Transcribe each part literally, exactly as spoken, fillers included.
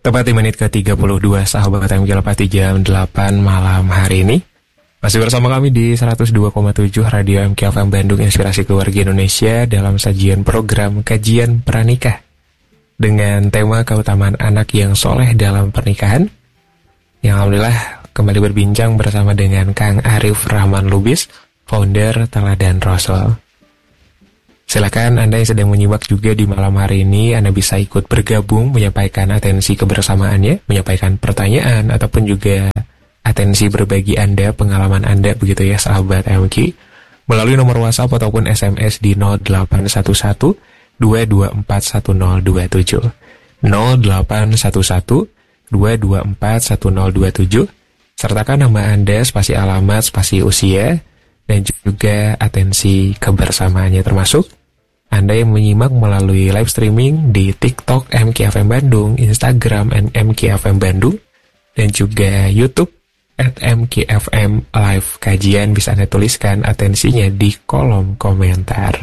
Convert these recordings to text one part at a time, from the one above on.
Tepat di menit ke tiga puluh dua, sahabat M K lepas di jam delapan malam hari ini. Masih bersama kami di seratus dua koma tujuh Radio M K F M Bandung, Inspirasi Keluarga Indonesia, dalam sajian program Kajian Pranikah dengan tema keutamaan anak yang soleh dalam pernikahan. Yang alhamdulillah kembali berbincang bersama dengan Kang Arif Rahman Lubis, founder Teladan Rasul. Silakan Anda yang sedang menyimak juga di malam hari ini, Anda bisa ikut bergabung, menyampaikan atensi kebersamaannya, menyampaikan pertanyaan, ataupun juga atensi berbagi Anda, pengalaman Anda, begitu ya sahabat M K, melalui nomor WhatsApp ataupun S M S di nol delapan satu satu dua dua empat satu nol dua tujuh nol delapan satu satu dua dua empat satu nol dua tujuh, sertakan nama Anda, spasi alamat, spasi usia, dan juga atensi kebersamaannya, termasuk Anda yang menyimak melalui live streaming di TikTok M K F M Bandung, Instagram M K F M Bandung, dan juga YouTube at M K F M Live Kajian. Bisa Anda tuliskan atensinya di kolom komentar.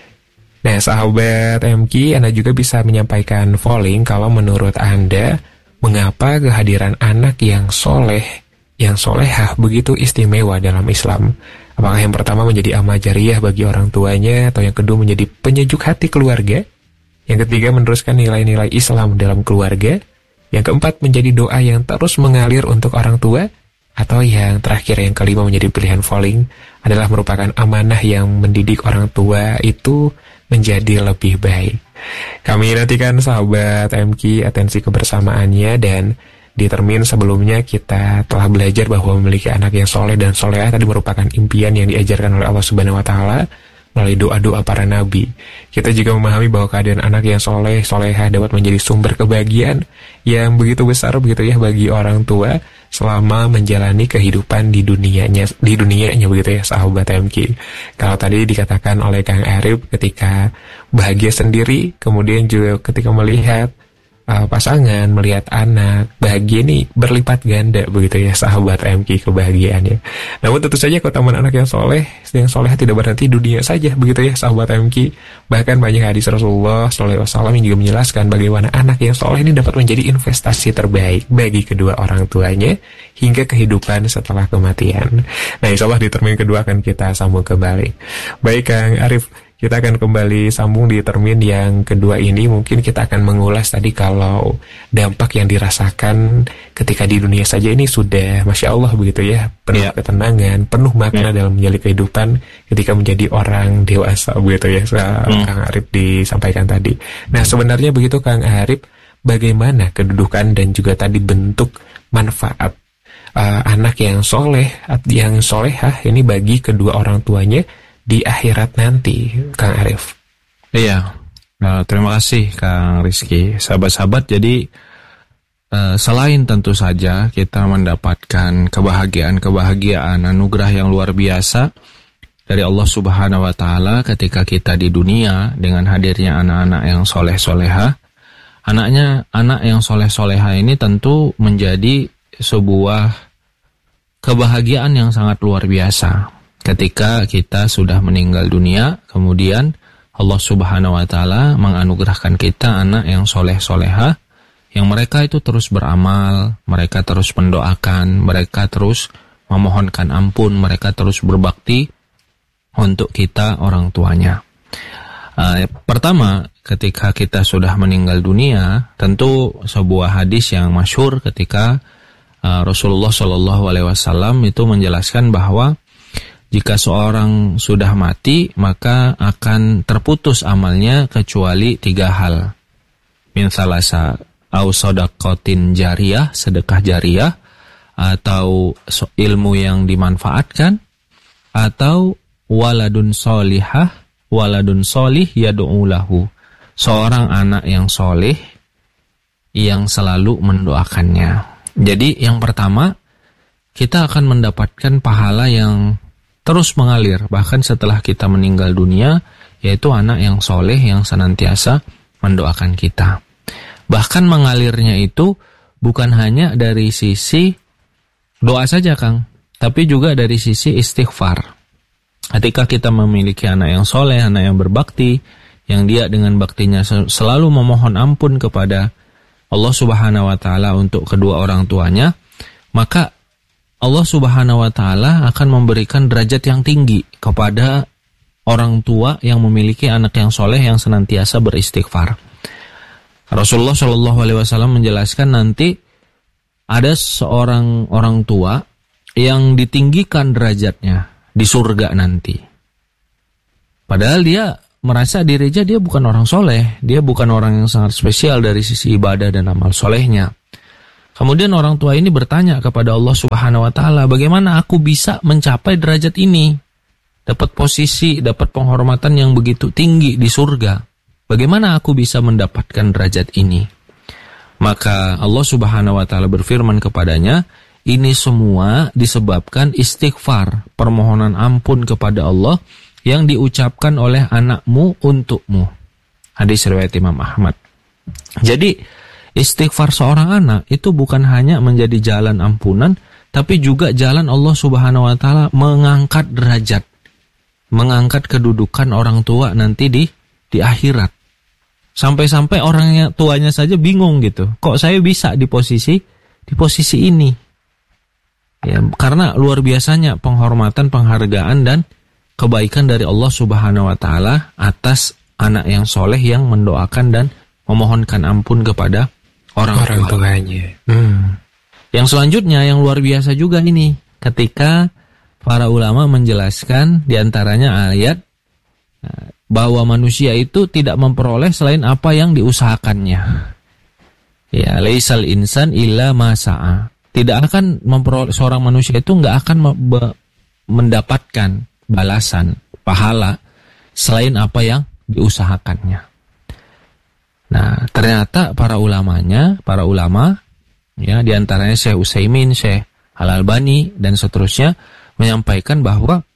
Nah sahabat M K, Anda juga bisa menyampaikan polling kalau menurut Anda, mengapa kehadiran anak yang soleh, yang solehah begitu istimewa dalam Islam? Apakah yang pertama menjadi amal jariah bagi orang tuanya, atau yang kedua menjadi penyejuk hati keluarga, yang ketiga meneruskan nilai-nilai Islam dalam keluarga, yang keempat menjadi doa yang terus mengalir untuk orang tua, atau yang terakhir yang kelima menjadi pilihan voting adalah merupakan amanah yang mendidik orang tua itu menjadi lebih baik. Kami nantikan sahabat M K atensi kebersamaannya, dan di termin sebelumnya kita telah belajar bahwa memiliki anak yang soleh dan solehah tadi merupakan impian yang diajarkan oleh Allah Subhanahu Wa Taala melalui doa-doa para nabi. Kita juga memahami bahwa keadaan anak yang soleh, solehah dapat menjadi sumber kebahagiaan yang begitu besar begitu ya bagi orang tua selama menjalani kehidupan di dunianya, di dunianya begitu ya sahabat M K. Kalau tadi dikatakan oleh Kang Arif, ketika bahagia sendiri, kemudian juga ketika melihat Uh, pasangan, melihat anak bahagia ini berlipat ganda begitu ya sahabat M K kebahagiaannya. Namun tentu saja keutamaan anak yang soleh, yang soleh tidak berhenti dunia saja begitu ya sahabat M K. Bahkan banyak hadis Rasulullah shallallahu alaihi wasallam yang juga menjelaskan bagaimana anak yang soleh ini dapat menjadi investasi terbaik bagi kedua orang tuanya hingga kehidupan setelah kematian. Nah insyaallah di termin kedua akan kita sambung kembali. Baik Kang Arif, kita akan kembali sambung di termin yang kedua ini. Mungkin kita akan mengulas tadi kalau dampak yang dirasakan ketika di dunia saja ini sudah Masya Allah begitu ya, penuh yeah. ketenangan, penuh makna yeah. dalam menjalani kehidupan ketika menjadi orang dewasa begitu ya, mm. Kang Arif disampaikan tadi. Nah sebenarnya begitu Kang Arif, bagaimana kedudukan dan juga tadi bentuk manfaat uh, anak yang soleh, yang solehah ini bagi kedua orang tuanya di akhirat nanti, Kang Arif? Iya, nah, terima kasih Kang Rizky. Sahabat-sahabat, jadi uh, selain tentu saja kita mendapatkan kebahagiaan-kebahagiaan, anugerah yang luar biasa dari Allah Subhanahu Wa Taala ketika kita di dunia dengan hadirnya anak-anak yang soleh-soleha, anaknya anak yang soleh-soleha ini tentu menjadi sebuah kebahagiaan yang sangat luar biasa. Ketika kita sudah meninggal dunia, kemudian Allah Subhanahu Wa Taala menganugerahkan kita anak yang soleh-soleha, yang mereka itu terus beramal, mereka terus mendoakan, mereka terus memohonkan ampun, mereka terus berbakti untuk kita orang tuanya. Uh, pertama, ketika kita sudah meninggal dunia, tentu sebuah hadis yang masyhur ketika uh, Rasulullah Shallallahu Alaihi Wasallam itu menjelaskan bahwa jika seorang sudah mati, maka akan terputus amalnya kecuali tiga hal. Min salasa au shadaqatin jariyah, sedekah jariyah, atau ilmu yang dimanfaatkan, atau waladun solihah, waladun solih yad'u lahu, seorang anak yang soleh yang selalu mendoakannya. Jadi yang pertama, kita akan mendapatkan pahala yang terus mengalir, bahkan setelah kita meninggal dunia, yaitu anak yang soleh yang senantiasa mendoakan kita. Bahkan mengalirnya itu bukan hanya dari sisi doa saja, Kang, tapi juga dari sisi istighfar. Ketika kita memiliki anak yang soleh, anak yang berbakti, yang dia dengan baktinya selalu memohon ampun kepada Allah Subhanahu wa taala untuk kedua orang tuanya, maka Allah Subhanahu wa taala akan memberikan derajat yang tinggi kepada orang tua yang memiliki anak yang soleh yang senantiasa beristighfar. Rasulullah Shallallahu Alaihi Wasallam menjelaskan nanti ada seorang orang tua yang ditinggikan derajatnya di surga nanti. Padahal dia merasa dirinya dia bukan orang soleh, dia bukan orang yang sangat spesial dari sisi ibadah dan amal solehnya. Kemudian orang tua ini bertanya kepada Allah Subhanahu Wa Taala, bagaimana aku bisa mencapai derajat ini, dapat posisi, dapat penghormatan yang begitu tinggi di surga? Bagaimana aku bisa mendapatkan derajat ini? Maka Allah Subhanahu Wa Taala berfirman kepadanya, ini semua disebabkan istighfar, permohonan ampun kepada Allah yang diucapkan oleh anakmu untukmu. Hadis riwayat Imam Ahmad. Jadi istighfar seorang anak itu bukan hanya menjadi jalan ampunan, tapi juga jalan Allah Subhanahu Wa Taala mengangkat derajat, mengangkat kedudukan orang tua nanti di di akhirat. Sampai-sampai orangnya tuanya saja bingung gitu. Kok saya bisa di posisi di posisi ini? Ya, karena luar biasanya penghormatan, penghargaan dan kebaikan dari Allah Subhanahu Wa Taala atas anak yang soleh yang mendoakan dan memohonkan ampun kepada orang, orang tua. tuanya. Hmm. Yang selanjutnya yang luar biasa juga ini, ketika para ulama menjelaskan diantaranya ayat bahwa manusia itu tidak memperoleh selain apa yang diusahakannya. Ya, laisal insan illa ma sa'a. Tidak akan memperoleh, seorang manusia itu nggak akan me- mendapatkan balasan, pahala selain apa yang diusahakannya. Nah, ternyata para ulamanya, para ulama, ya diantaranya Syekh Utsaimin, Syekh Al-Albani dan seterusnya menyampaikan bahwa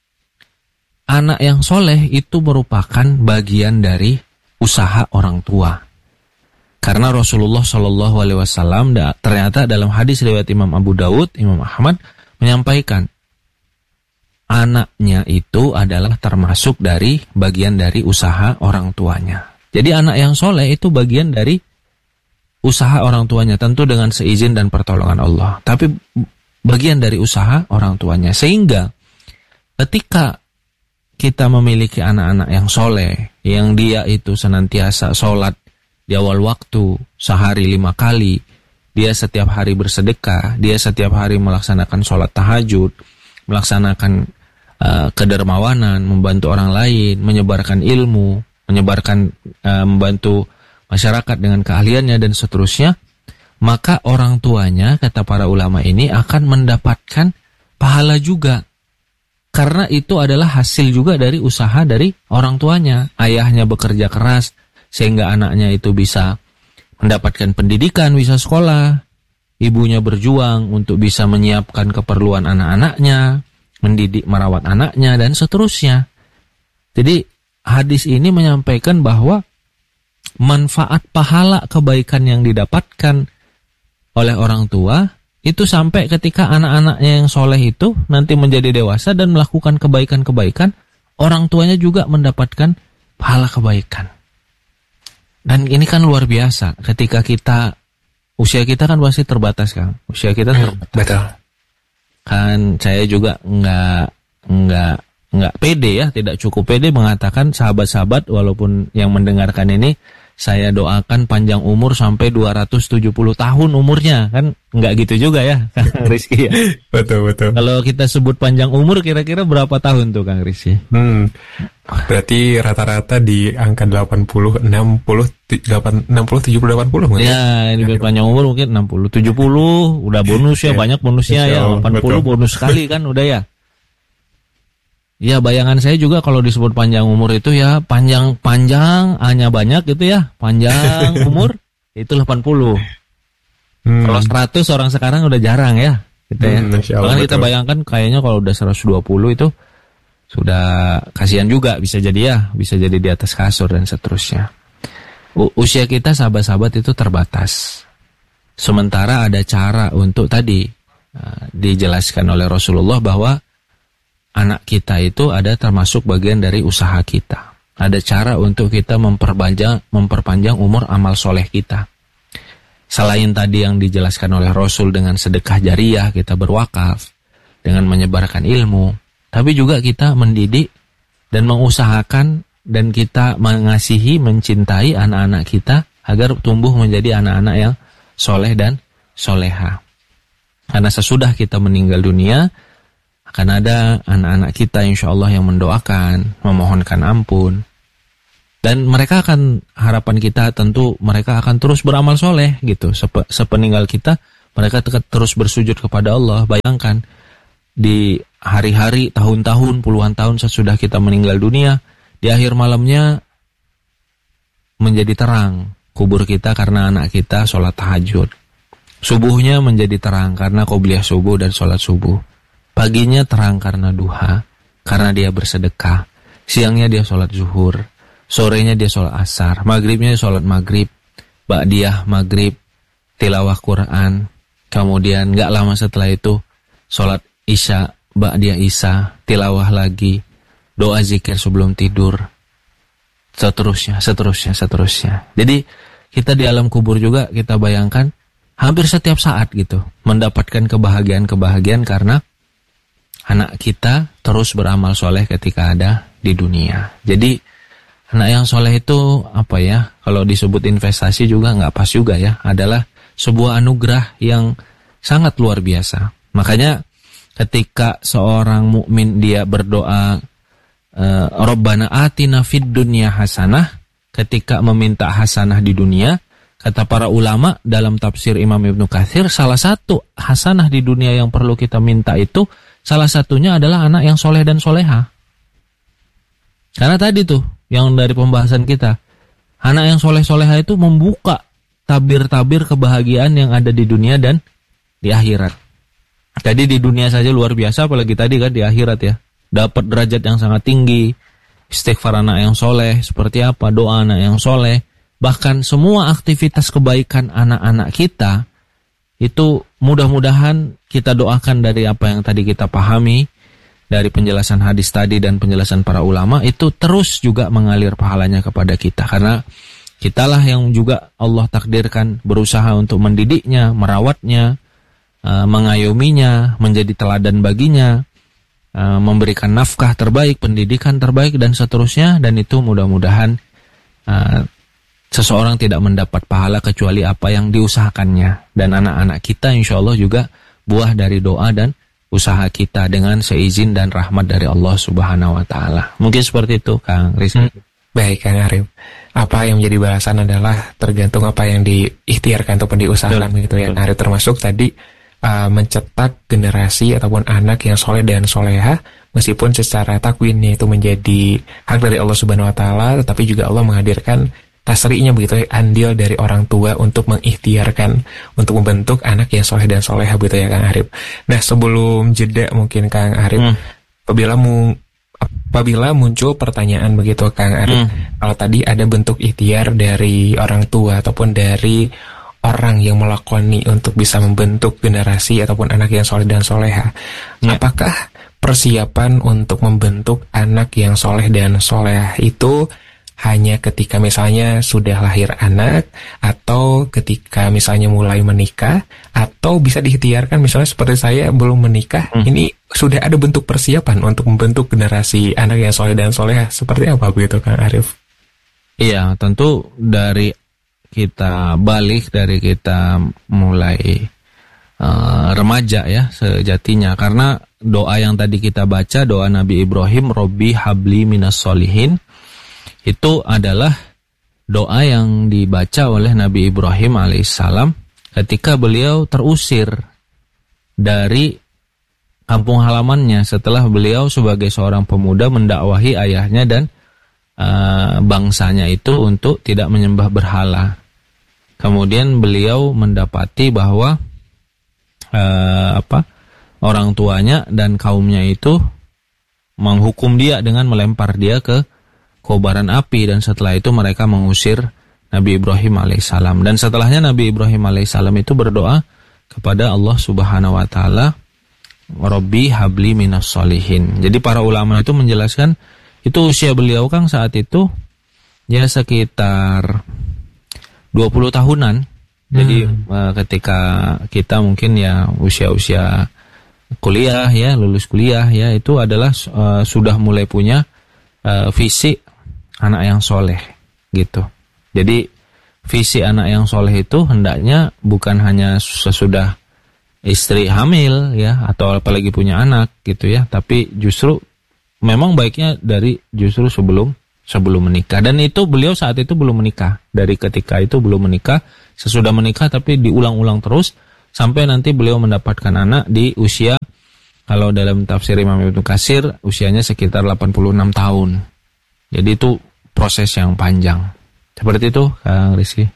anak yang soleh itu merupakan bagian dari usaha orang tua. Karena Rasulullah Shallallahu Alaihi Wasallam ternyata dalam hadis riwayat Imam Abu Dawud, Imam Ahmad menyampaikan anaknya itu adalah termasuk dari bagian dari usaha orang tuanya. Jadi anak yang soleh itu bagian dari usaha orang tuanya, tentu dengan seizin dan pertolongan Allah. Tapi bagian dari usaha orang tuanya. Sehingga ketika kita memiliki anak-anak yang soleh, yang dia itu senantiasa sholat di awal waktu, sehari lima kali, dia setiap hari bersedekah, dia setiap hari melaksanakan sholat tahajud, melaksanakan uh, kedermawanan, membantu orang lain, menyebarkan ilmu, menyebarkan, uh, membantu masyarakat dengan keahliannya dan seterusnya, maka orang tuanya, kata para ulama ini, akan mendapatkan pahala juga. Karena itu adalah hasil juga dari usaha dari orang tuanya. Ayahnya bekerja keras sehingga anaknya itu bisa mendapatkan pendidikan, bisa sekolah. Ibunya berjuang untuk bisa menyiapkan keperluan anak-anaknya, mendidik, merawat anaknya, dan seterusnya. Jadi hadis ini menyampaikan bahwa manfaat pahala kebaikan yang didapatkan oleh orang tua itu sampai ketika anak-anaknya yang soleh itu nanti menjadi dewasa dan melakukan kebaikan-kebaikan, orang tuanya juga mendapatkan pahala kebaikan. Dan ini kan luar biasa ketika kita, usia kita kan pasti terbatas, Kang. Usia kita terbatas. Betul. Kan saya juga nggak nggak nggak pede ya, tidak cukup pede mengatakan sahabat-sahabat walaupun yang mendengarkan ini saya doakan panjang umur sampai dua ratus tujuh puluh tahun umurnya, kan nggak gitu juga ya, Kang Rizky ya. Betul betul. Kalau kita sebut panjang umur kira-kira berapa tahun tuh, Kang Rizky? Hmm. Berarti rata-rata di angka delapan puluh, enam puluh, enam puluh, tujuh puluh, delapan puluh mungkin. Ya, ini ya, panjang umur mungkin enam puluh, tujuh puluh, udah bonus ya, banyak bonusnya ya, delapan puluh betul. Bonus sekali kan udah ya. Ya, bayangan saya juga kalau disebut panjang umur itu ya panjang-panjang, hanya banyak gitu ya. Panjang umur itu delapan puluh. Hmm. Kalau seratus orang sekarang udah jarang ya, gitu ya. Hmm, bahkan kita bayangkan kayaknya kalau udah seratus dua puluh itu sudah kasihan juga, bisa jadi ya, bisa jadi di atas kasur dan seterusnya. U- usia kita sahabat-sahabat itu terbatas. Sementara ada cara untuk tadi uh, dijelaskan oleh Rasulullah bahwa anak kita itu ada termasuk bagian dari usaha kita. Ada cara untuk kita memperpanjang memperpanjang umur amal soleh kita. Selain tadi yang dijelaskan oleh Rasul dengan sedekah jariyah, kita berwakaf, dengan menyebarkan ilmu, tapi juga kita mendidik dan mengusahakan dan kita mengasihi, mencintai anak-anak kita agar tumbuh menjadi anak-anak yang soleh dan soleha. Karena sesudah kita meninggal dunia, akan ada anak-anak kita insya Allah yang mendoakan, memohonkan ampun. Dan mereka akan, harapan kita tentu mereka akan terus beramal soleh gitu. Sep- sepeninggal kita, mereka te- terus bersujud kepada Allah. Bayangkan, di hari-hari, tahun-tahun, puluhan tahun sesudah kita meninggal dunia, di akhir malamnya menjadi terang kubur kita karena anak kita sholat tahajud. Subuhnya menjadi terang karena qobliyah subuh dan sholat subuh. Paginya terang karena duha, karena dia bersedekah. Siangnya dia sholat zuhur. Sorenya dia sholat asar, maghribnya dia sholat maghrib, ba'diyah maghrib, tilawah Quran, kemudian gak lama setelah itu sholat isya, ba'diyah isya, tilawah lagi, doa zikir sebelum tidur, seterusnya, seterusnya, seterusnya. Jadi kita di alam kubur juga kita bayangkan hampir setiap saat gitu mendapatkan kebahagiaan-kebahagiaan karena anak kita terus beramal soleh ketika ada di dunia. Jadi anak yang soleh itu apa ya, kalau disebut investasi juga nggak pas juga ya, adalah sebuah anugerah yang sangat luar biasa. Makanya ketika seorang mukmin dia berdoa uh, Rabbana atina fid dunya hasanah, ketika meminta hasanah di dunia, kata para ulama dalam tafsir Imam Ibnu Katsir, salah satu hasanah di dunia yang perlu kita minta itu salah satunya adalah anak yang soleh dan soleha. Karena tadi tuh yang dari pembahasan kita, anak yang soleh-soleha itu membuka tabir-tabir kebahagiaan yang ada di dunia dan di akhirat. Jadi di dunia saja luar biasa, apalagi tadi kan di akhirat ya, dapat derajat yang sangat tinggi, istighfar anak yang soleh, seperti apa, doa anak yang soleh, bahkan semua aktivitas kebaikan anak-anak kita, itu mudah-mudahan kita doakan dari apa yang tadi kita pahami, dari penjelasan hadis tadi dan penjelasan para ulama, itu terus juga mengalir pahalanya kepada kita. Karena kitalah yang juga Allah takdirkan berusaha untuk mendidiknya, merawatnya, uh, mengayominya, menjadi teladan baginya, uh, memberikan nafkah terbaik, pendidikan terbaik, dan seterusnya. Dan itu mudah-mudahan uh, seseorang tidak mendapat pahala kecuali apa yang diusahakannya. Dan anak-anak kita insya Allah juga buah dari doa dan usaha kita dengan seizin dan rahmat dari Allah Subhanahu wa taala. Mungkin seperti itu Kang Rizky. Hmm. Baik Kang Arif. Apa yang menjadi balasan adalah tergantung apa yang diikhtiarkan ataupun diusahakan begitu ya. Arif, termasuk tadi uh, mencetak generasi ataupun anak yang soleh dan soleha, meskipun secara takwinnya itu menjadi hak dari Allah Subhanahu wa taala, tetapi juga Allah menghadirkan tasri'nya begitu ya, andil dari orang tua untuk mengikhtiarkan untuk membentuk anak yang soleh dan soleha begitu ya Kang Arif. Nah sebelum jeda mungkin Kang Arif, hmm. apabila mu, apabila muncul pertanyaan begitu Kang Arif, hmm. kalau tadi ada bentuk ikhtiar dari orang tua ataupun dari orang yang melakoni untuk bisa membentuk generasi ataupun anak yang soleh dan soleha, hmm. apakah persiapan untuk membentuk anak yang soleh dan soleha itu hanya ketika misalnya sudah lahir anak, atau ketika misalnya mulai menikah, atau bisa diikhtiarkan misalnya seperti saya belum menikah, hmm. ini sudah ada bentuk persiapan untuk membentuk generasi anak yang soleh dan soleha, seperti apa begitu Kang Arif? Iya, tentu dari kita balik, dari kita mulai uh, remaja ya sejatinya, karena doa yang tadi kita baca, doa Nabi Ibrahim, Robbi habli minas solihin, itu adalah doa yang dibaca oleh Nabi Ibrahim alaihissalam ketika beliau terusir dari kampung halamannya setelah beliau sebagai seorang pemuda mendakwahi ayahnya dan uh, bangsanya itu untuk tidak menyembah berhala. Kemudian beliau mendapati bahwa uh, apa orang tuanya dan kaumnya itu menghukum dia dengan melempar dia ke kobaran api, dan setelah itu mereka mengusir Nabi Ibrahim alaihissalam. Dan setelahnya Nabi Ibrahim alaihissalam itu berdoa kepada Allah Subhanahu wa taala, Robbi habli minas solihin. Jadi para ulama itu menjelaskan itu usia beliau Kang saat itu ya sekitar dua puluh tahunan Jadi uh, ketika kita mungkin ya usia-usia kuliah ya, lulus kuliah ya, itu adalah uh, sudah mulai punya uh, visi anak yang soleh gitu. Jadi visi anak yang soleh itu hendaknya bukan hanya sesudah istri hamil ya, atau apalagi punya anak gitu ya, tapi justru memang baiknya dari justru sebelum sebelum menikah. Dan itu beliau saat itu belum menikah. Dari ketika itu belum menikah, sesudah menikah tapi diulang-ulang terus sampai nanti beliau mendapatkan anak di usia, kalau dalam tafsir Imam Ibnu Katsir, usianya sekitar delapan puluh enam tahun. Jadi itu proses yang panjang. Seperti itu, Kang Rizky.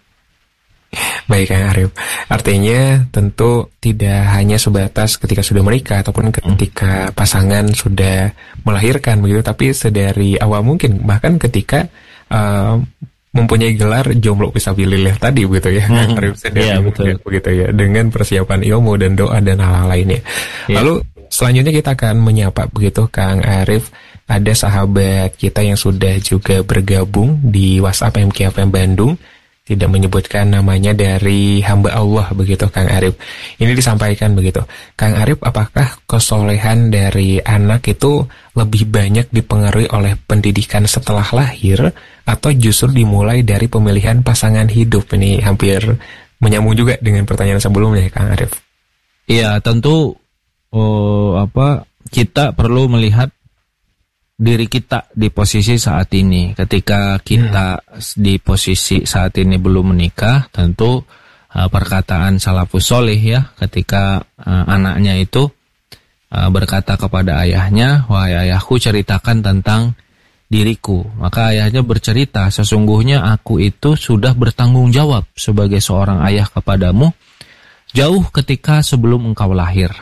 Baik, Kang Arif. Artinya tentu tidak hanya sebatas ketika sudah menikah ataupun ketika pasangan sudah melahirkan begitu, tapi sedari awal mungkin, bahkan ketika uh, mempunyai gelar jomblo fisabilillah tadi begitu ya, Kang Arif, sedari ya, betul. begitu ya, dengan persiapan ilmu dan doa dan hal-hal lainnya. Ya. Lalu selanjutnya kita akan menyapa begitu, Kang Arif, ada sahabat kita yang sudah juga bergabung di WhatsApp M K F M Bandung. Tidak menyebutkan namanya, dari hamba Allah begitu, Kang Arif. Ini disampaikan begitu, Kang Arif, apakah kesolehan dari anak itu lebih banyak dipengaruhi oleh pendidikan setelah lahir atau justru dimulai dari pemilihan pasangan hidup? Ini hampir menyambung juga dengan pertanyaan sebelumnya, Kang Arif. Iya, tentu oh, apa kita perlu melihat diri kita di posisi saat ini. Ketika kita hmm. di posisi saat ini belum menikah, tentu uh, perkataan salafus soleh ya, ketika uh, anaknya itu uh, berkata kepada ayahnya, wahai ayahku, ceritakan tentang diriku. Maka ayahnya bercerita, sesungguhnya aku itu sudah bertanggung jawab sebagai seorang ayah kepadamu jauh ketika sebelum engkau lahir.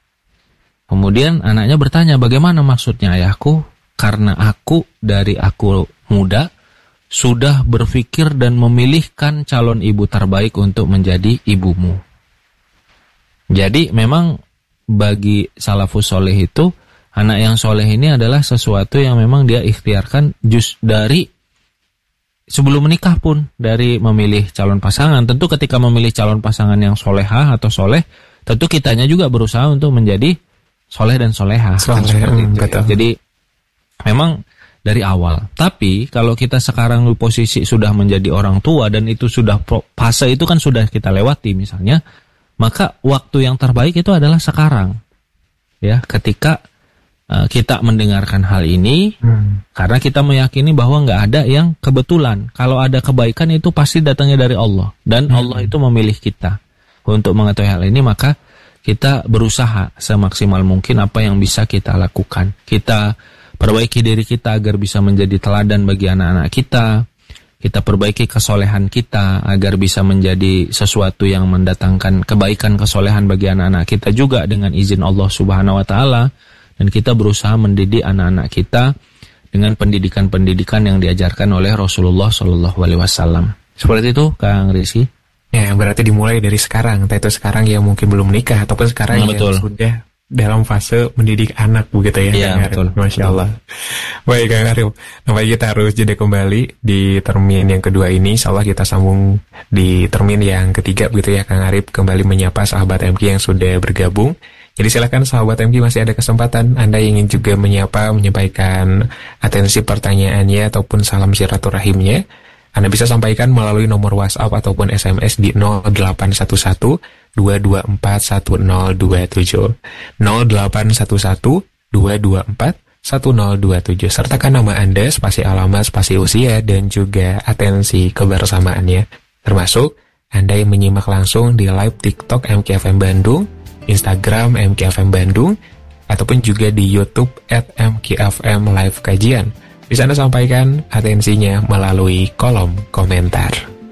Kemudian anaknya bertanya, bagaimana maksudnya ayahku? Karena aku dari aku muda sudah berpikir dan memilihkan calon ibu terbaik untuk menjadi ibumu. Jadi memang bagi salafus soleh itu, anak yang soleh ini adalah sesuatu yang memang dia ikhtiarkan just dari sebelum menikah pun, dari memilih calon pasangan. Tentu ketika memilih calon pasangan yang solehah atau soleh, tentu kitanya juga berusaha untuk menjadi soleh dan solehah. Soleh, hmm, betul. Jadi memang dari awal. Tapi kalau kita sekarang di posisi sudah menjadi orang tua dan itu sudah fase itu kan sudah kita lewati misalnya, maka waktu yang terbaik itu adalah sekarang. Ya, ketika uh, kita mendengarkan hal ini, hmm. karena kita meyakini bahwa nggak ada yang kebetulan. Kalau ada kebaikan itu pasti datangnya dari Allah, dan hmm. Allah itu memilih kita untuk mengetahui hal ini. Maka kita berusaha semaksimal mungkin apa yang bisa kita lakukan. Kita perbaiki diri kita agar bisa menjadi teladan bagi anak-anak kita. Kita perbaiki kesolehan kita agar bisa menjadi sesuatu yang mendatangkan kebaikan kesolehan bagi anak-anak kita juga dengan izin Allah Subhanahu wa taala. Dan kita berusaha mendidik anak-anak kita dengan pendidikan-pendidikan yang diajarkan oleh Rasulullah Shallallahu alaihi wasallam. Seperti itu, Kang Rizky. Ya, berarti dimulai dari sekarang. Entah itu sekarang yang mungkin belum nikah ataupun sekarang nah, yang betul. sudah dalam fase mendidik anak begitu ya, ya Kang Arif. Masya Allah. Baik, Kang Arif, nampaknya kita harus jeda kembali di termin yang kedua ini. Insya Allah kita sambung di termin yang ketiga begitu ya, Kang Arif, kembali menyapa sahabat M K yang sudah bergabung. Jadi silakan sahabat M K, masih ada kesempatan Anda yang ingin juga menyapa, menyampaikan atensi pertanyaannya ataupun salam silaturahimnya. Anda bisa sampaikan melalui nomor WhatsApp ataupun S M S di nol delapan satu satu dua dua empat satu nol dua tujuh nol delapan satu satu dua dua empat satu nol dua tujuh. Sertakan nama Anda, spasi alamat, spasi usia, dan juga atensi kebersamaannya. Termasuk Anda yang menyimak langsung di live TikTok M K F M Bandung, Instagram M K F M Bandung, ataupun juga di YouTube at M K F M Live Kajian. Bisa Anda sampaikan atensinya melalui kolom komentar.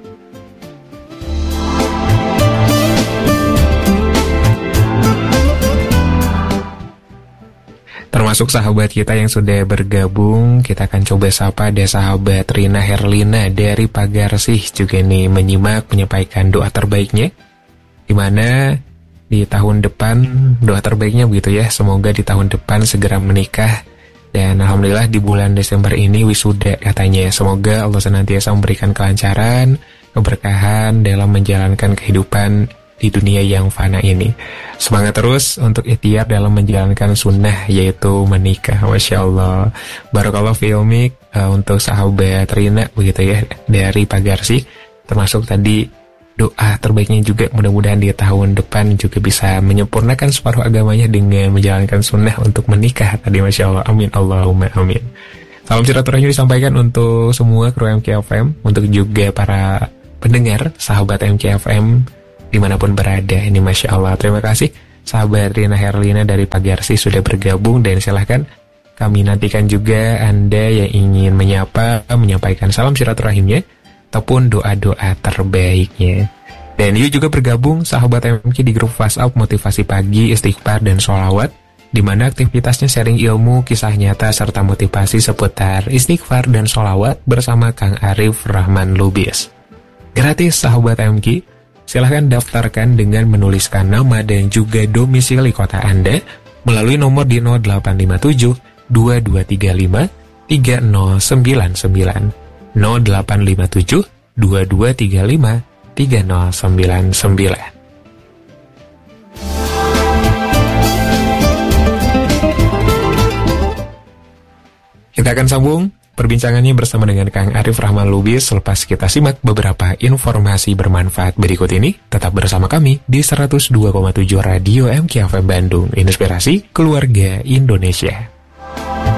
Termasuk sahabat kita yang sudah bergabung, kita akan coba sapa ada sahabat Rina Herlina dari Pagarsih juga nih menyimak, menyampaikan doa terbaiknya, di mana di tahun depan doa terbaiknya begitu ya, semoga di tahun depan segera menikah. Dan Alhamdulillah di bulan Desember ini wisuda katanya. Semoga Allah senantiasa memberikan kelancaran keberkahan dalam menjalankan kehidupan di dunia yang fana ini. Semangat terus untuk ikhtiar dalam menjalankan sunnah, yaitu menikah. Masya Allah. Barakallah fi ilmik, uh, untuk sahabat Rina begitu ya, dari Pagarsi. Termasuk tadi doa terbaiknya juga mudah-mudahan di tahun depan juga bisa menyempurnakan separuh agamanya dengan menjalankan sunnah untuk menikah tadi. Masya Allah. Amin Allahumma amin. Salam silaturahmi disampaikan untuk semua kru M K F M, untuk juga para pendengar sahabat M K F M dimanapun berada. Ini Masya Allah. Terima kasih sahabat Rina Herlina dari Pagarsi sudah bergabung, dan silahkan kami nantikan juga Anda yang ingin menyapa, menyampaikan salam silaturahimnya ataupun doa-doa terbaiknya. Dan yuk juga bergabung sahabat M K di grup WhatsApp Motivasi Pagi, Istighfar dan Sholawat, di mana aktivitasnya sharing ilmu, kisah nyata serta motivasi seputar istighfar dan sholawat bersama Kang Arif Rahman Lubis. Gratis sahabat M K. Silahkan daftarkan dengan menuliskan nama dan juga domisili kota Anda melalui nomor di nol delapan lima tujuh dua dua tiga lima tiga nol sembilan sembilan nol delapan lima tujuh dua dua tiga lima tiga nol sembilan sembilan. Kita akan sambung perbincangannya bersama dengan Kang Arif Rahman Lubis selepas kita simak beberapa informasi bermanfaat berikut ini. Tetap bersama kami di seratus dua koma tujuh Radio M K F M Bandung, Inspirasi Keluarga Indonesia.